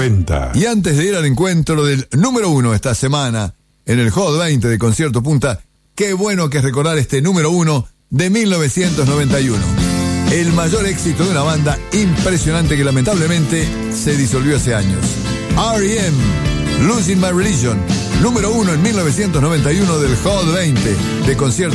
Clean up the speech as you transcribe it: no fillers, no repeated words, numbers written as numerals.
90. Y antes de ir al encuentro del número 1 esta semana en el Hot 20 de Concierto Punta, qué bueno que es recordar este número 1 de 1991. El mayor éxito de una banda impresionante que lamentablemente se disolvió hace años. R.E.M., Losing My Religion, número 1 en 1991 del Hot 20 de Concierto